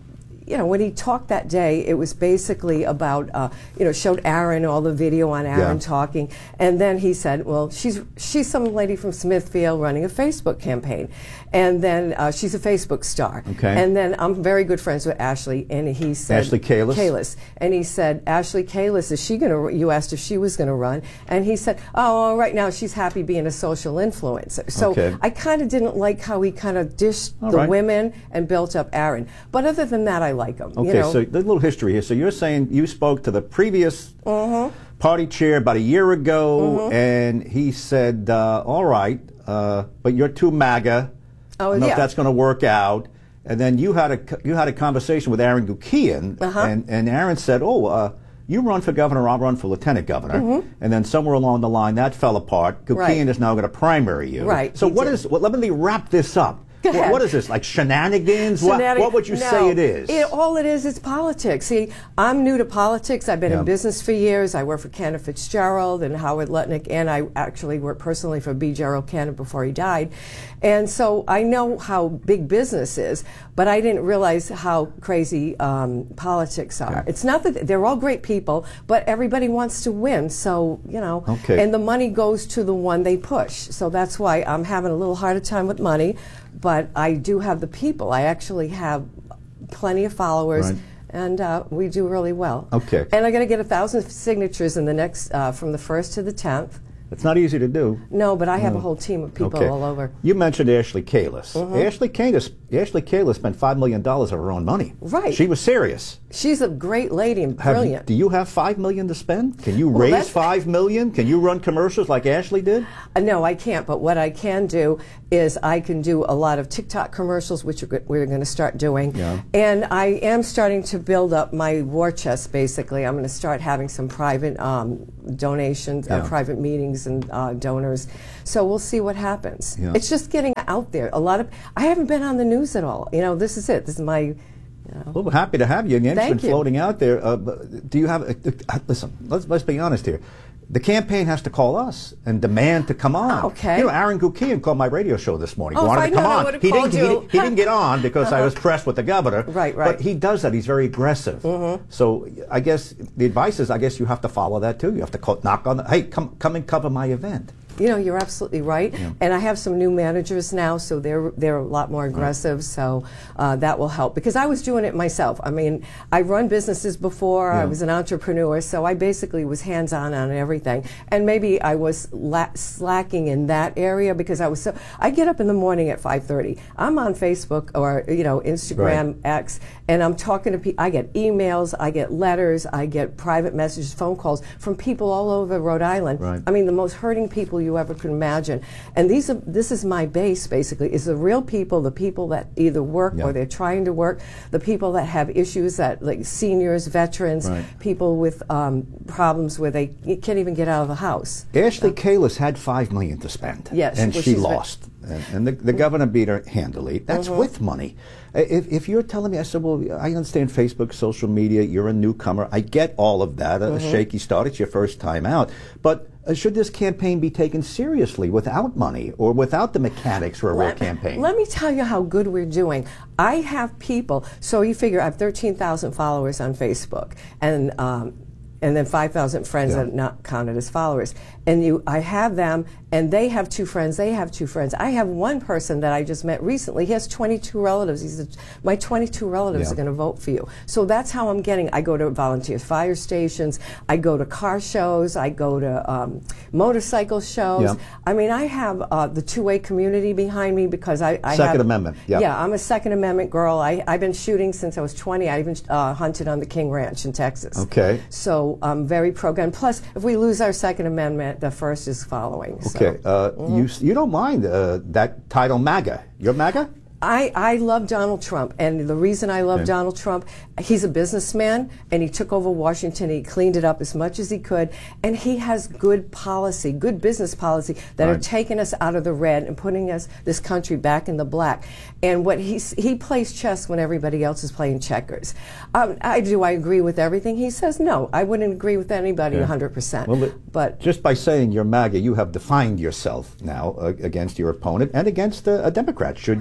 you know, when he talked that day, it was basically about, uh, you know, showed Aaron, all the video on Aaron Yeah. talking, and then he said, well, she's she's some lady from Smithfield running a Facebook campaign, and then uh, she's a Facebook star. Okay. And then I'm very good friends with Ashley, and he said, Ashley Kalis? Kalis, and he said, Ashley Kalis, is she going to? You asked if she was going to run, and he said, oh, right now she's happy being a social influencer. So Okay. I kind of didn't like how he kind of dished All the right. women and built up Aaron. But other than that, I like him. Okay, you know? so a little history here. So you're saying you spoke to the previous Mhm. party chair about a year ago, Mhm. and he said, uh, all right, uh, but you're too MAGA. Oh, I don't know yeah. if that's going to work out. And then you had a you had a conversation with Aaron Gukian, Uh-huh. and, and Aaron said, oh, uh, you run for governor, I'll run for lieutenant governor. Mhm. And then somewhere along the line, that fell apart. Gukian Right. is now going to primary you. Right, So he what did. is? Well, let me wrap this up. Go What- ahead. what is this, like shenanigans? What, Shenanigans- what would you no, say it is? It, all it is is politics. See, I'm new to politics. I've been Yeah. in business for years. I work for Kenneth Fitzgerald and Howard Lutnick, and I actually worked personally for B. Gerald Kenneth before he died. And so I know how big business is, but I didn't realize how crazy um, politics are. It's not that they're all great people, but everybody wants to win. So, you know, Okay. and the money goes to the one they push. So that's why I'm having a little harder time with money. But I do have the people. I actually have plenty of followers, Right. and uh, we do really well. Okay. And I'm going to get a thousand signatures in the next, uh, from the first to the tenth. It's not easy to do. No, but I have No. a whole team of people Okay. all over. You mentioned Ashley Kalis. Mhm. Ashley Kalis. Ashley Kalis spent five million dollars of her own money. Right. She was serious. She's a great lady and Have you- brilliant. do you have five million dollars to spend? Can you Well, raise that's- five million dollars? Can you run commercials like Ashley did? Uh, no, I can't. But what I can do is I can do a lot of TikTok commercials, which we're, go- we're going to start doing. Yeah. And I am starting to build up my war chest, basically. I'm going to start having some private um, donations, Yeah. uh, private meetings and uh, donors. So we'll see what happens. Yeah. It's just getting out there. A lot of, I haven't been on the news at all. You know, this is it. This is my, you know. Well, we're happy to have you. And the Thank name's been you. floating out there. Uh, but do you have? Uh, uh, listen, let's let's be honest here. The campaign has to call us and demand to come on. Okay. You know, Aaron Gukian called my radio show this morning. Oh, if wanted I to come known, I on. would've He called didn't. He, you. didn't- he didn't get on because I Uh-huh. was pressed with the governor. Right, right. But he does that. He's very aggressive. Mhm. So I guess the advice is, I guess you have to follow that too. You have to call, knock on the. Hey, come come and cover my event. You know, you're absolutely right. Yeah. And I have some new managers now, so they're they're a lot more aggressive. So uh, that will help because I was doing it myself. I mean, I run businesses before. Yeah. I was an entrepreneur, so I basically was hands on on everything. And maybe I was la- slacking in that area because I was so. I get up in the morning at five thirty. I'm on Facebook or you know Instagram, X, and I'm talking to people. I get emails, I get letters, I get private messages, phone calls from people all over Rhode Island. Right. I mean, the most hurting people you ever could imagine. And these are, this is my base, basically, is the real people, the people that either work Yeah. or they're trying to work, the people that have issues that, like seniors, veterans, Right. people with um, problems where they can't even get out of the house. Ashley Kalis had five million dollars to spend. Yes, and well, she she's ve- lost. And, and the, the governor beat her handily. That's Mhm. with money. Uh, If, if you're telling me, I said, well, I understand Facebook, social media, you're a newcomer. I get all of that. A Mhm. shaky start. It's your first time out. But uh, should this campaign be taken seriously without money or without the mechanics for a real Let- campaign? Let me tell you how good we're doing. I have people, so you figure I have thirteen thousand followers on Facebook, and um, and then five thousand friends Yeah. that are not counted as followers. And you, I have them, and they have two friends, they have two friends. I have one person that I just met recently. He has twenty-two relatives. He said, my twenty-two relatives Yeah. are going to vote for you. So that's how I'm getting. I go to volunteer fire stations. I go to car shows. I go to um, motorcycle shows. Yeah. I mean, I have uh, the two-way community behind me because I, I Second have, Amendment, yeah. Yeah, I'm a Second Amendment girl. I, I've been shooting since I was twenty. I even uh, hunted on the King Ranch in Texas. Okay. So I'm very pro-gun. Plus, if we lose our Second Amendment, the first is following. So. Okay. Uh, you, s- you don't mind uh, that title MAGA. You're MAGA? I, I love Donald Trump, and the reason I love Okay. Donald Trump, he's a businessman, and he took over Washington, he cleaned it up as much as he could, and he has good policy, good business policy that are Right. taking us out of the red and putting us, this country, back in the black. And what he's, he plays chess when everybody else is playing checkers. Um, I, do I agree with everything he says? No, I wouldn't agree with anybody Yeah. one hundred percent. Well, but, but just by saying you're MAGA, you have defined yourself now uh, against your opponent and against uh, a Democrat. Should you should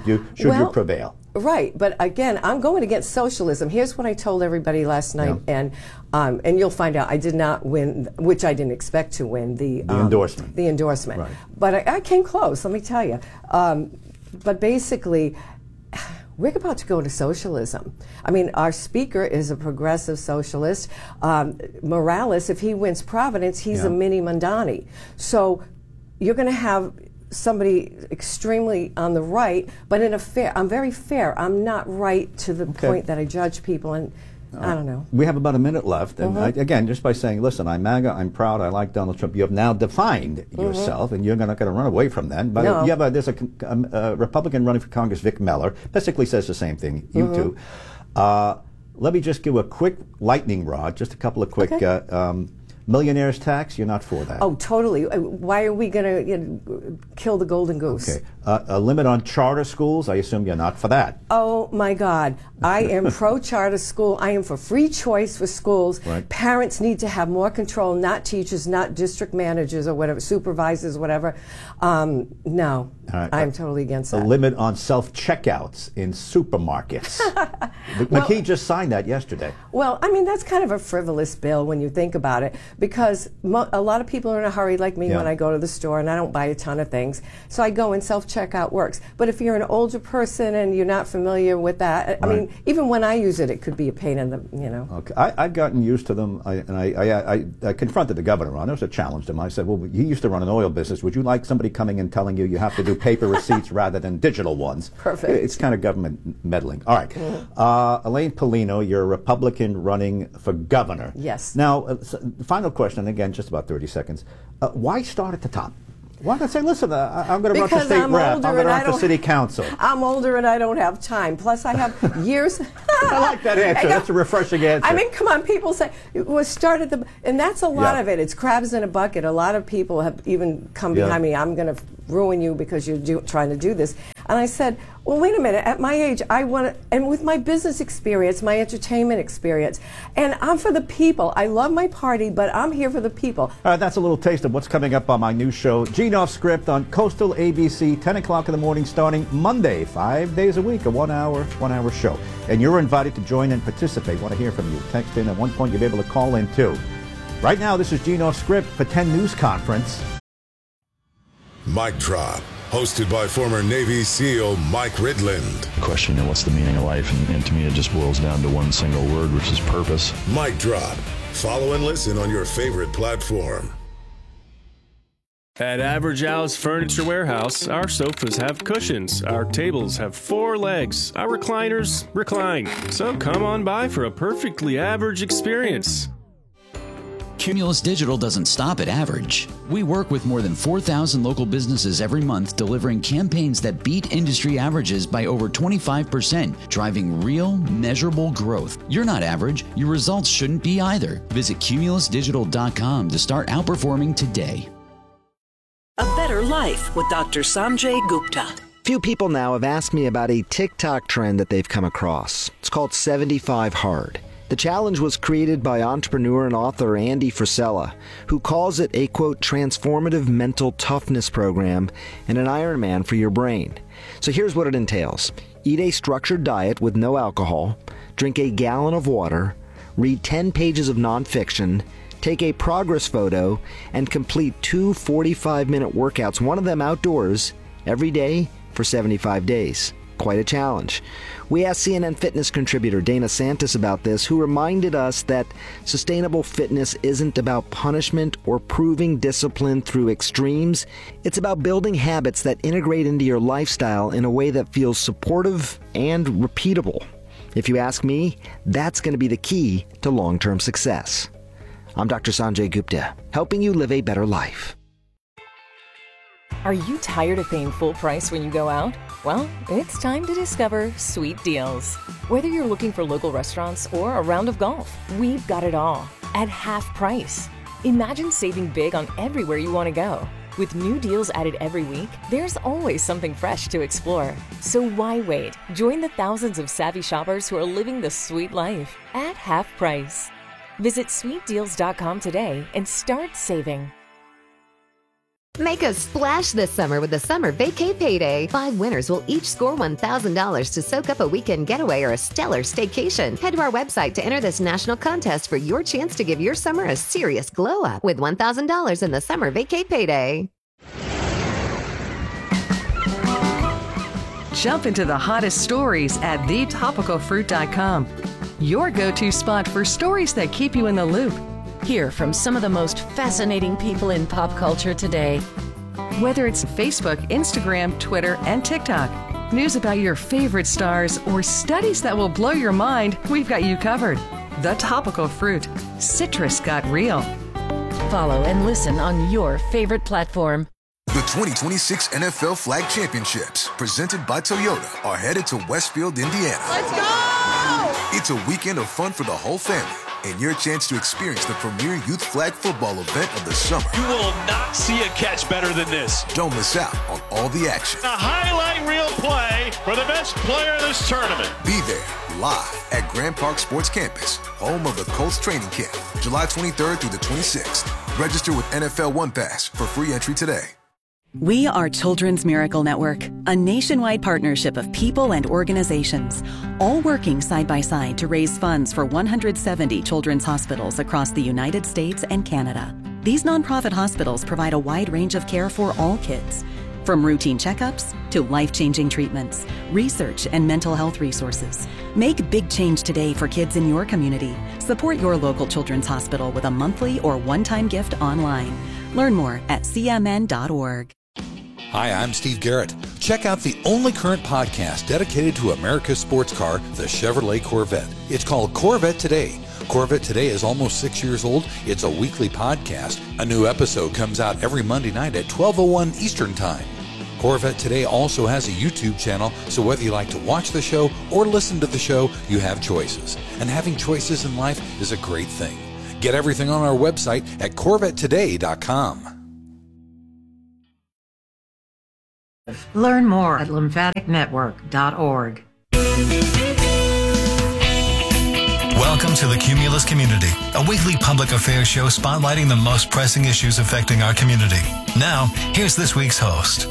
should well, you prevail. Right, but again, I'm going against socialism. Here's what I told everybody last night, yeah. and um, and you'll find out I did not win, which I didn't expect to win, the, the um, endorsement. The endorsement. Right. But I, I came close, let me tell you. Um, but basically, we're about to go to socialism. I mean, our speaker is a progressive socialist. Um, Morales, if he wins Providence, he's yeah. a mini Mondani. So you're going to have somebody extremely on the right, but in a fair, I'm very fair. I'm not right to the okay. point that I judge people, and uh, I don't know. We have about a minute left, and mm-hmm. I, again, just by saying, listen, I'm MAGA, I'm proud, I like Donald Trump, you have now defined mm-hmm. yourself, and you're not going to run away from that. But no. you have a, there's a, a, a Republican running for Congress, Vic Meller, basically says the same thing, you mm-hmm. too. Uh, let me just give a quick lightning rod, just a couple of quick... Okay. Uh, um, Millionaires tax, you're not for that. Oh, totally. Why are we going to you know, kill the golden goose? Okay. Uh, a limit on charter schools, I assume you're not for that. Oh, my God. I am pro-charter school. I am for free choice for schools. Right. Parents need to have more control, not teachers, not district managers or whatever, supervisors, whatever. Um, no, right. I'm totally against that. A limit on self-checkouts in supermarkets. well, McKee just signed that yesterday. Well, I mean, that's kind of a frivolous bill when you think about it, because mo a lot of people are in a hurry like me yeah. when I go to the store, and I don't buy a ton of things. So I go and self-checkout works. But if you're an older person and you're not familiar with that, right. I mean, even when I use it, it could be a pain in the, you know. Okay, I, I've gotten used to them, I, and I, I, I, I confronted the governor on it. It was a challenge to him. I said, well, he used to run an oil business. Would you like somebody coming and telling you you have to do paper receipts rather than digital ones? Perfect. It's kind of government meddling. All right. Mm-hmm. uh, Elaine Paulino, you're a Republican running for governor. Yes. Now, uh, so final question, and again, just about thirty seconds. Uh, why start at the top? Why not say, listen, uh, I'm going to run for state I'm rep, I'm going to run for city have, council? I'm older and I don't have time. Plus, I have years. I like that answer. That's a refreshing answer. I mean, come on, people say, it was started the, and that's a lot yeah. of it. It's crabs in a bucket. A lot of people have even come yeah. behind me, I'm going to ruin you because you're do, trying to do this. And I said, well, wait a minute, at my age, I want to, and with my business experience, my entertainment experience, and I'm for the people. I love my party, but I'm here for the people. All right, that's a little taste of what's coming up on my new show, Gene Off Script, on Coastal A B C, ten o'clock in the morning, starting Monday, five days a week, a one-hour, one-hour show. And you're invited to join and participate. Want to hear from you. Text in. At one point, you'll be able to call in, too. Right now, this is Gene Off Script for ten News Conference. Mic Drop, hosted by former Navy SEAL Mike Ridland. The question, you know, what's the meaning of life? And, and to me, it just boils down to one single word, which is purpose. Mic Drop. Follow and listen on your favorite platform. At Average Al's Furniture Warehouse, our sofas have cushions, our tables have four legs, our recliners recline. So come on by for a perfectly average experience. Cumulus Digital doesn't stop at average. We work with more than four thousand local businesses every month, delivering campaigns that beat industry averages by over twenty-five percent, driving real, measurable growth. You're not average. Your results shouldn't be either. Visit cumulus digital dot com to start outperforming today. A Better Life with Doctor Sanjay Gupta. Few people now have asked me about a TikTok trend that they've come across. It's called seventy-five hard. The challenge was created by entrepreneur and author Andy Frisella, who calls it a, quote, transformative mental toughness program and an Ironman for your brain. So here's what it entails. Eat a structured diet with no alcohol, drink a gallon of water, read ten pages of nonfiction, take a progress photo, and complete two forty-five minute workouts, one of them outdoors, every day for seventy-five days. Quite a challenge. We asked C N N Fitness contributor Dana Santis about this, who reminded us that sustainable fitness isn't about punishment or proving discipline through extremes. It's about building habits that integrate into your lifestyle in a way that feels supportive and repeatable. If you ask me, that's going to be the key to long-term success. I'm Doctor Sanjay Gupta, helping you live a better life. Are you tired of paying full price when you go out? Well, it's time to discover Sweet Deals. Whether you're looking for local restaurants or a round of golf, we've got it all at half price. Imagine saving big on everywhere you want to go. With new deals added every week, there's always something fresh to explore. So why wait? Join the thousands of savvy shoppers who are living the sweet life at half price. Visit sweet deals dot com today and start saving. Make a splash this summer with the Summer Vacay Payday. Five winners will each score one thousand dollars to soak up a weekend getaway or a stellar staycation. Head to our website to enter this national contest for your chance to give your summer a serious glow up with one thousand dollars in the Summer Vacay Payday. Jump into the hottest stories at the topical fruit dot com. Your go-to spot for stories that keep you in the loop. Hear from some of the most fascinating people in pop culture today. Whether it's Facebook, Instagram, Twitter, and TikTok, news about your favorite stars, or studies that will blow your mind, we've got you covered. The Topical Fruit. Citrus got real. Follow and listen on your favorite platform. The twenty twenty-six N F L Flag Championships, presented by Toyota, are headed to Westfield, Indiana. Let's go! It's a weekend of fun for the whole family, and your chance to experience the premier youth flag football event of the summer. You will not see a catch better than this. Don't miss out on all the action. A highlight reel play for the best player in this tournament. Be there live at Grand Park Sports Campus, home of the Colts training camp, July twenty-third through the twenty-sixth. Register with N F L One Pass for free entry today. We are Children's Miracle Network, a nationwide partnership of people and organizations, all working side by side to raise funds for one hundred seventy children's hospitals across the United States and Canada. These nonprofit hospitals provide a wide range of care for all kids, from routine checkups to life-changing treatments, research, and mental health resources. Make big change today for kids in your community. Support your local children's hospital with a monthly or one-time gift online. Learn more at c m n dot org. Hi, I'm Steve Garrett. Check out the only current podcast dedicated to America's sports car, the Chevrolet Corvette. It's called Corvette Today. Corvette Today is almost six years old. It's a weekly podcast. A new episode comes out every Monday night at twelve oh one Eastern Time. Corvette Today also has a YouTube channel, so whether you like to watch the show or listen to the show, you have choices. And having choices in life is a great thing. Get everything on our website at corvette today dot com. Learn more at lymphatic network dot org. Welcome to the Cumulus Community, a weekly public affairs show spotlighting the most pressing issues affecting our community. Now, here's this week's host.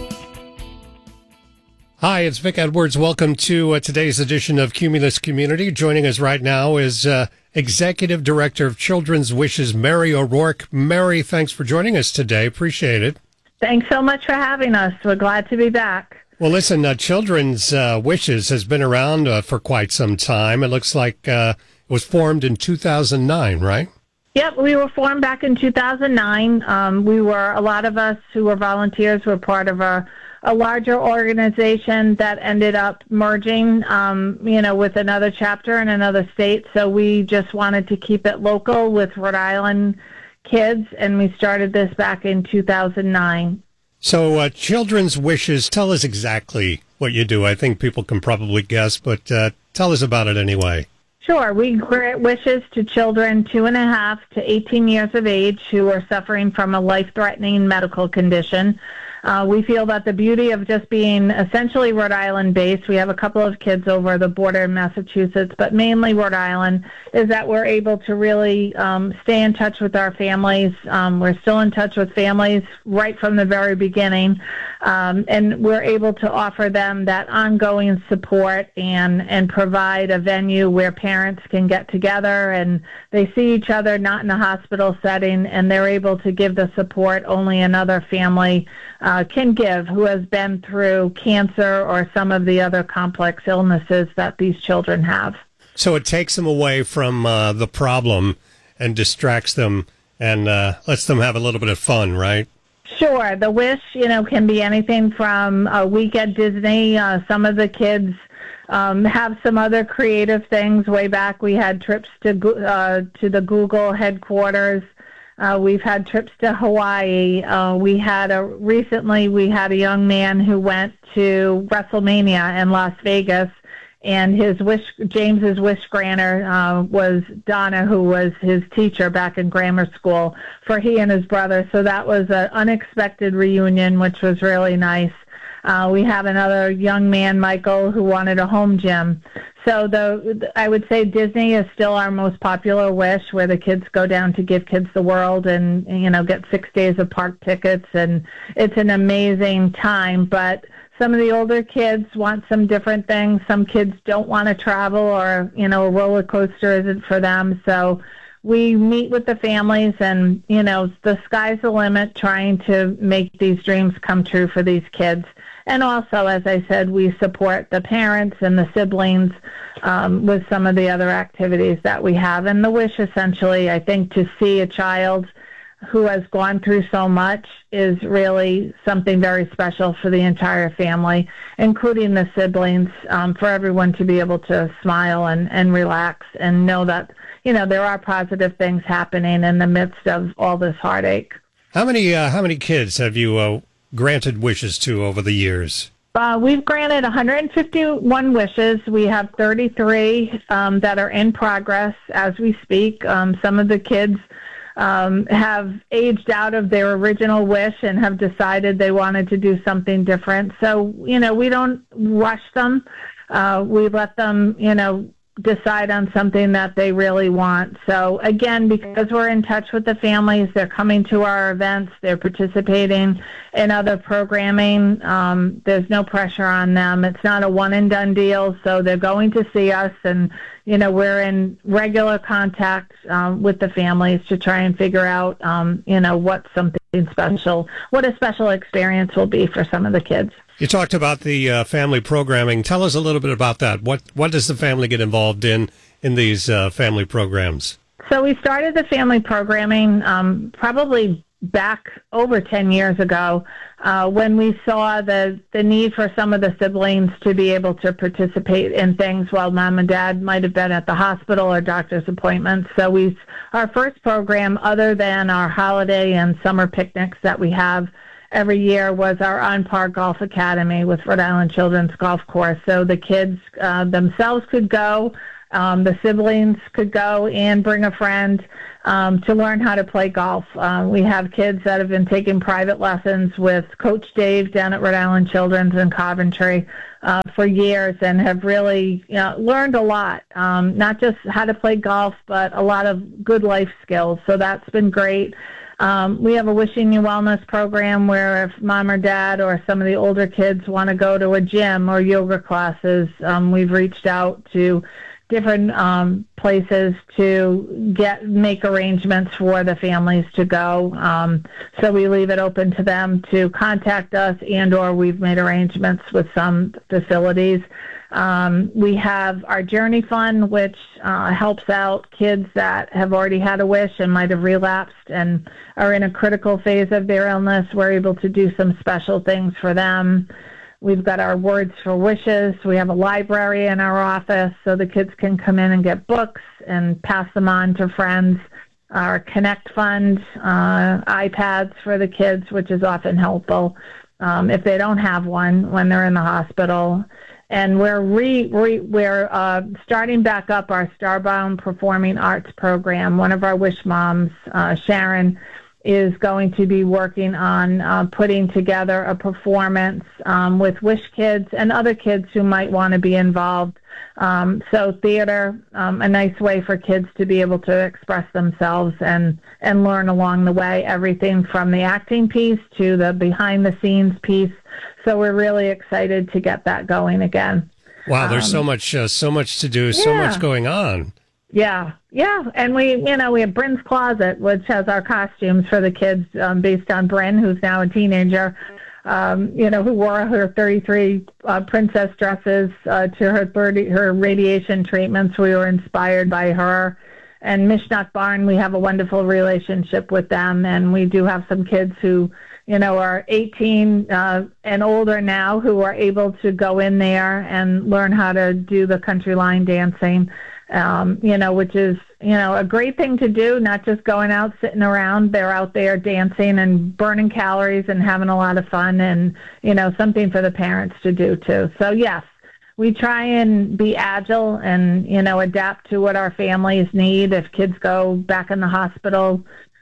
Hi, it's Vic Edwards. Welcome to uh, today's edition of Cumulus Community. Joining us right now is uh, Executive Director of Children's Wishes, Mary O'Rourke. Mary, thanks for joining us today. Appreciate it. Thanks so much for having us. We're glad to be back. Well, listen, uh, Children's uh, Wishes has been around uh, for quite some time. It looks like uh, it was formed in two thousand nine, right? Yep, we were formed back in two thousand nine. Um, we were, a lot of us who were volunteers were part of a, a larger organization that ended up merging, um, you know, with another chapter in another state. So we just wanted to keep it local with Rhode Island kids, and we started this back in two thousand nine. So uh, Children's Wishes, tell us exactly what you do. I think people can probably guess, but uh, tell us about it anyway. Sure. We grant wishes to children two and a half to eighteen years of age who are suffering from a life-threatening medical condition. Uh, we feel that the beauty of just being essentially Rhode Island-based, we have a couple of kids over the border in Massachusetts, but mainly Rhode Island, is that we're able to really um, stay in touch with our families. Um, we're still in touch with families right from the very beginning, um, and we're able to offer them that ongoing support and, and provide a venue where parents can get together and they see each other not in a hospital setting, and they're able to give the support only another family uh, can give who has been through cancer or some of the other complex illnesses that these children have. So it takes them away from uh, the problem and distracts them and uh, lets them have a little bit of fun, right? Sure. The wish, you know, can be anything from a week at Disney. Uh, some of the kids um, have some other creative things. Way back, we had trips to uh, to the Google headquarters. Uh, we've had trips to Hawaii. Uh, we had a recently we had a young man who went to WrestleMania in Las Vegas, and his wish, James's wish granter uh, was Donna, who was his teacher back in grammar school for he and his brother. So that was an unexpected reunion, which was really nice. Uh, we have another young man, Michael, who wanted a home gym. So the I would say Disney is still our most popular wish, where the kids go down to Give Kids the World and, you know, get six days of park tickets, and it's an amazing time. But some of the older kids want some different things. Some kids don't want to travel, or, you know, a roller coaster isn't for them. So we meet with the families, and, you know, the sky's the limit, trying to make these dreams come true for these kids. And also, as I said, we support the parents and the siblings um, with some of the other activities that we have. And the wish, essentially, I think, to see a child who has gone through so much is really something very special for the entire family, including the siblings, um, for everyone to be able to smile and, and relax and know that, you know, there are positive things happening in the midst of all this heartache. How many uh, how many kids have you uh, granted wishes to over the years? Uh, we've granted one hundred fifty-one wishes. We have thirty-three um, that are in progress as we speak. Um, some of the kids um, have aged out of their original wish and have decided they wanted to do something different. So, you know, we don't rush them. Uh, we let them, you know, decide on something that they really want. So again, because we're in touch with the families, they're coming to our events, they're participating in other programming. Um, there's no pressure on them. It's not a one and done deal. So they're going to see us, and, you know, we're in regular contact um, with the families to try and figure out, um, you know, what something special, what a special experience will be for some of the kids. You talked about the uh, family programming. Tell us a little bit about that. What what does the family get involved in in these uh, family programs? So we started the family programming um, probably back over ten years ago uh, when we saw the, the need for some of the siblings to be able to participate in things while mom and dad might have been at the hospital or doctor's appointments. So we our first program, other than our holiday and summer picnics that we have every year, was our On Par Golf Academy with Rhode Island Children's Golf Course. So the kids uh, themselves could go, um, the siblings could go, and bring a friend um, to learn how to play golf. Uh, we have kids that have been taking private lessons with Coach Dave down at Rhode Island Children's in Coventry uh, for years, and have really, you know, learned a lot, um, not just how to play golf, but a lot of good life skills. So that's been great. Um, we have a Wishing You Wellness program where if mom or dad or some of the older kids want to go to a gym or yoga classes, um, we've reached out to different um, places to get make arrangements for the families to go. Um, so we leave it open to them to contact us, and or we've made arrangements with some facilities. Um, we have our Journey Fund, which uh, helps out kids that have already had a wish and might have relapsed and are in a critical phase of their illness. We're able to do some special things for them. We've got our Words for Wishes. We have a library in our office so the kids can come in and get books and pass them on to friends. Our Connect Fund, uh, iPads for the kids, which is often helpful um, if they don't have one when they're in the hospital. And we're re, re, we're uh, starting back up our Starbound Performing Arts program. One of our Wish moms, uh, Sharon, is going to be working on uh, putting together a performance um, with Wish kids and other kids who might want to be involved. Um, so theater, um, a nice way for kids to be able to express themselves and, and learn along the way, everything from the acting piece to the behind-the-scenes piece. So we're really excited to get that going again. Wow, there's um, so much, uh, so much to do, so yeah. much going on. Yeah, yeah, and we, you know, we have Bryn's Closet, which has our costumes for the kids um, based on Bryn, who's now a teenager, um, you know, who wore her thirty-three uh, princess dresses uh, to her thirty her radiation treatments. We were inspired by her. And Mishnah Barn, we have a wonderful relationship with them, and we do have some kids who, you know, are eighteen uh, and older now who are able to go in there and learn how to do the country line dancing. Um, you know, which is, you know, a great thing to do, not just going out, sitting around. They're out there dancing and burning calories and having a lot of fun, and, you know, something for the parents to do too. So, yes, we try and be agile and, you know, adapt to what our families need. If kids go back in the hospital,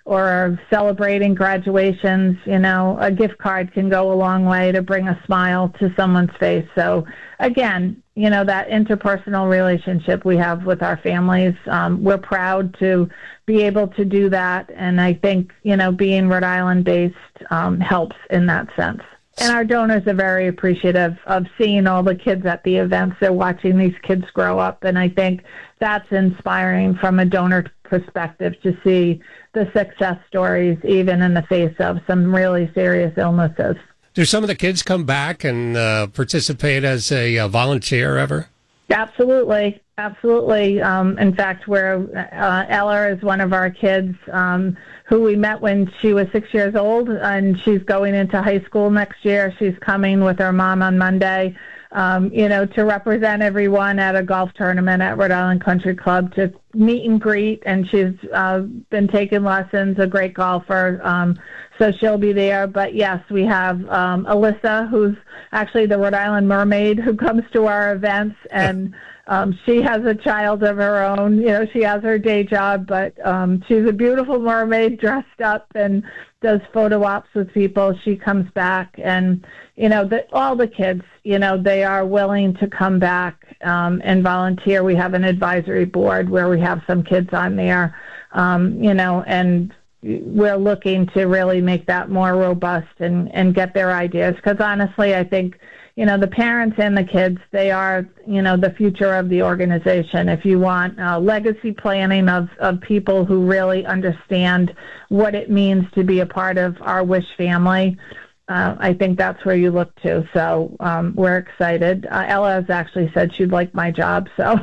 or celebrating graduations, you know, a gift card can go a long way to bring a smile to someone's face. So again, you know, that interpersonal relationship we have with our families, um, we're proud to be able to do that. And I think, you know, being Rhode Island based um, helps in that sense. And our donors are very appreciative of seeing all the kids at the events. They're watching these kids grow up. And I think that's inspiring from a donor perspective to see the success stories, even in the face of some really serious illnesses. Do some of the kids come back and uh, participate as a uh, volunteer ever? Absolutely. Absolutely. Um, in fact, we're, uh, Ella is one of our kids um, who we met when she was six years old, and she's going into high school next year. She's coming with her mom on Monday, um, you know, to represent everyone at a golf tournament at Rhode Island Country Club to meet and greet, and she's uh, been taking lessons, a great golfer, um, so she'll be there. But yes, we have um, Alyssa, who's actually the Rhode Island mermaid, who comes to our events, and Um, she has a child of her own. You know, she has her day job, but um, she's a beautiful mermaid dressed up and does photo ops with people. She comes back, and, you know, the, all the kids, you know, they are willing to come back um, and volunteer. We have an advisory board where we have some kids on there, um, you know, and we're looking to really make that more robust and, and get their ideas. Because honestly, I think, you know, the parents and the kids, they are, you know, the future of the organization. If you want uh, legacy planning of, of people who really understand what it means to be a part of our WISH family, uh, I think that's where you look to. So um, we're excited. Uh, Ella has actually said she'd like my job, so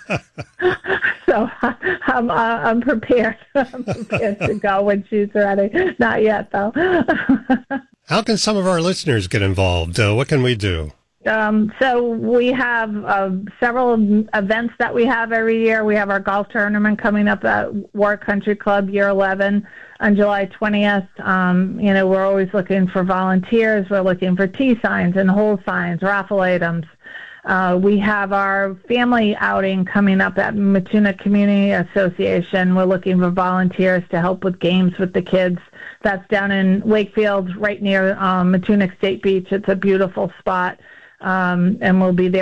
so I'm, uh, I'm prepared. I'm prepared to go when she's ready. Not yet, though. How can some of our listeners get involved? Uh, what can we do? Um, so we have uh, several events that we have every year. We have our golf tournament coming up at Warwick Country Club Year eleven on July twentieth. Um, you know, we're always looking for volunteers. We're looking for tee signs and hole signs, raffle items. Uh, we have our family outing coming up at Matuna Community Association. We're looking for volunteers to help with games with the kids. That's down in Wakefield, right near um, Matuna State Beach. It's a beautiful spot, um, and we'll be there